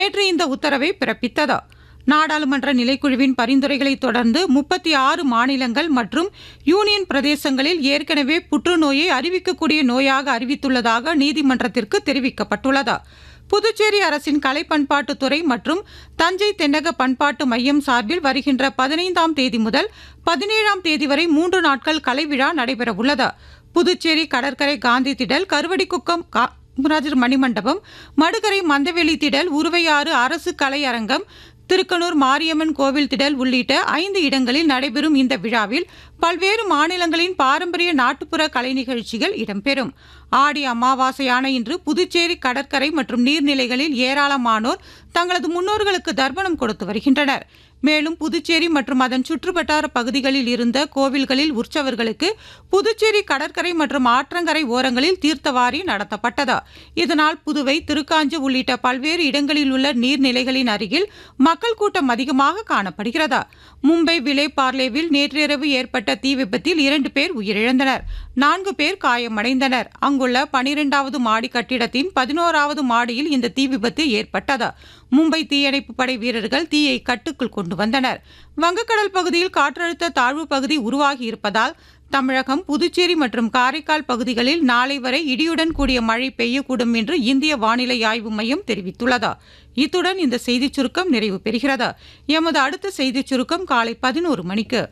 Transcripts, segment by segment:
நேற்று இந்த உத்தரவை பிறப்பித்தது. நாடாளுமன்ற நிலைக்குழுவின் பரிந்துரைகளை தொடர்ந்து 36 மாநிலங்கள் மற்றும் யூனியன் பிரதேசங்களில் ஏற்கனவே புற்றுநோயை அறிவிக்கக்கூடிய நோயாக அறிவித்துள்ளதாக நீதிமன்றத்திற்கு தெரிவிக்கப்பட்டுள்ளது. புதுச்சேரி அரசின் கலை பண்பாட்டுத்துறை மற்றும் தஞ்சை தென்னக பண்பாட்டு மையம் சார்பில் வருகின்ற 15ஆம் தேதி முதல் 17ஆம் தேதி வரை 3 நாட்கள் கலை விழா நடைபெறவுள்ளது. புதுச்சேரி கடற்கரை காந்தி திடல், கருவடிக்குப்பம் காமராஜர் மணிமண்டபம், மடுகரை மந்தவெளி திடல், உருவையாறு அரசு கலையரங்கம், திருக்கனூர் மாரியம்மன் கோவில் திடல் உள்ளிட்ட 5 இடங்களில் நடைபெறும் இந்த விழாவில் பல்வேறு மாநிலங்களின் பாரம்பரிய நாட்டுப்புற கலை நிகழ்ச்சிகள் இடம்பெறும். ஆடி அமாவாசையான இன்று புதுச்சேரி கடற்கரை மற்றும் நீர்நிலைகளில் ஏராளமானோர் தங்களது முன்னோர்களுக்கு தர்ப்பணம் கொடுத்து வருகின்றனர். மேலும் புதுச்சேரி மற்றும் அதன் சுற்றுவட்டார பகுதிகளில் இருந்த கோவில்களில் உற்சவர்களுக்கு புதுச்சேரி கடற்கரை மற்றும் ஆற்றங்கரை ஓரங்களில் தீர்த்தவாரி நடத்தப்பட்டது. இதனால் புதுவை, திருக்காஞ்சி உள்ளிட்ட பல்வேறு இடங்களில் உள்ள நீர்நிலைகளின் அருகில் மக்கள் கூட்டம் அதிகமாக காணப்படுகிறது. மும்பை விலே பார்லேவில் நேற்றிரவு ஏற்பட்ட தீ விபத்தில் 2 பேர் உயிரிழந்தனர், 4 பேர் காயமடைந்தனர். அங்குள்ள 12வது மாடி கட்டிடத்தின் 11வது மாடியில் இந்த தீ விபத்து ஏற்பட்டது. மும்பை தீயணைப்பு படை வீரர்கள் தீயை கட்டுக்குள் கொண்டு வந்தனர். வங்கக்கடல் பகுதியில் காற்றழுத்த தாழ்வு பகுதி உருவாகி இருப்பதால் தமிழகம், புதுச்சேரி மற்றும் காரைக்கால் பகுதிகளில் நாளை வரை இடியுடன் கூடிய மழை பெய்யக்கூடும் என்று இந்திய வானிலை ஆய்வு மையம் தெரிவித்துள்ளது. இத்துடன் இந்த செய்திச் சுருக்கம் நிறைவு பெறுகிறது. எமது அடுத்த செய்திச் சுருக்கம் காலை 11 மணிக்கு.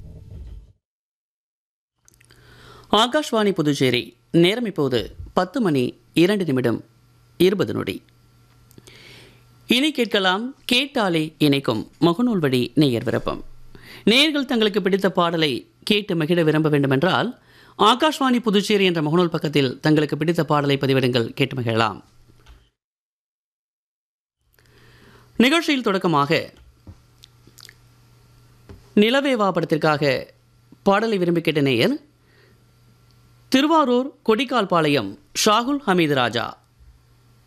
ஆகாஷ்வாணி புதுச்சேரி. நேரம் இப்போது 10:02:20. இனி கேட்கலாம் கேட்டாலே இணைக்கும் முகநூல் வழி நேயர் விருப்பம். நேயர்கள் தங்களுக்கு பிடித்த பாடலை கேட்டு மகிழ விரும்ப வேண்டுமென்றால் ஆகாஷ்வாணி புதுச்சேரி என்ற முகநூல் பக்கத்தில் தங்களுக்கு பிடித்த பாடலை பதிவிடுங்கள், கேட்டு மகிழலாம். நிகழ்ச்சியில் தொடக்கமாக நிலவேவா படத்திற்காக பாடலை விரும்பி கேட்ட நேயர் திருவாரூர் கொடிக்கால்பாளையம் ஷாகுல் ஹமீது ராஜா.